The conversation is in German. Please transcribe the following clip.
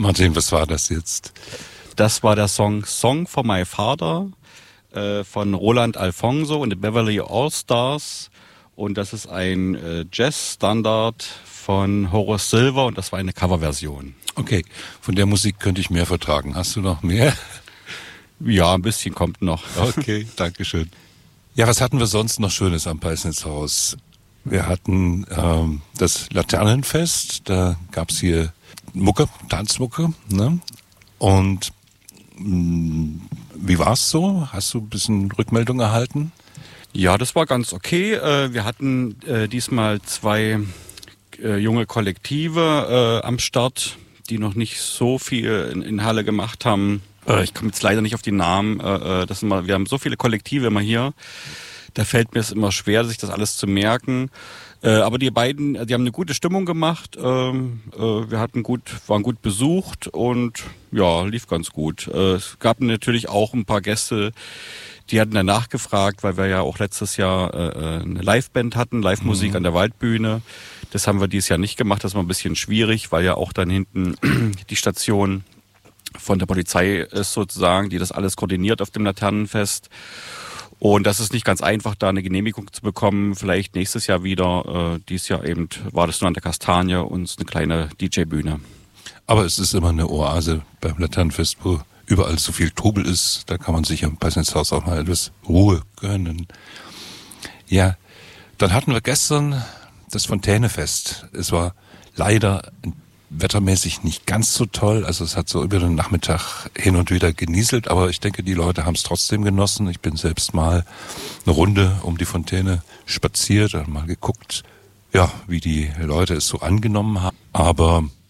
Martin, was war das jetzt? Das war der Song for My Father von Roland Alfonso und den Beverly All-Stars. Und das ist ein Jazz-Standard von Horace Silver und das war eine Coverversion. Okay, von der Musik könnte ich mehr vertragen. Hast du noch mehr? Ja, ein bisschen kommt noch. Okay, danke schön. Ja, was hatten wir sonst noch Schönes am Peisnitzhaus? Wir hatten das Laternenfest, da gab's hier Mucke, Tanzmucke, ne? Und wie war's so? Hast du ein bisschen Rückmeldung erhalten? Ja, das war ganz okay. Wir hatten diesmal 2 junge Kollektive am Start, die noch nicht so viel in Halle gemacht haben. Ich komme jetzt leider nicht auf die Namen. Wir haben so viele Kollektive immer hier. Da fällt mir es immer schwer, sich das alles zu merken. Aber die beiden, die haben eine gute Stimmung gemacht. Waren gut besucht und ja, lief ganz gut. Es gab natürlich auch ein paar Gäste, die hatten danach gefragt, weil wir ja auch letztes Jahr eine Liveband hatten, Live-Musik an der Waldbühne. Das haben wir dieses Jahr nicht gemacht. Das war ein bisschen schwierig, weil ja auch dann hinten die Station von der Polizei ist sozusagen, die das alles koordiniert auf dem Laternenfest. Und das ist nicht ganz einfach, da eine Genehmigung zu bekommen. Vielleicht nächstes Jahr wieder. Dieses Jahr eben war das nur an der Kastanie und eine kleine DJ-Bühne. Aber es ist immer eine Oase beim Laternenfest, wo überall so viel Trubel ist. Da kann man sich am Peisnitzhaus auch mal etwas Ruhe gönnen. Ja, dann hatten wir gestern das Fontänefest. Es war leider wettermäßig nicht ganz so toll. Also es hat so über den Nachmittag hin und wieder genieselt, aber ich denke, die Leute haben es trotzdem genossen. Ich bin selbst mal eine Runde um die Fontäne spaziert und mal geguckt, ja, wie die Leute es so angenommen haben. Aber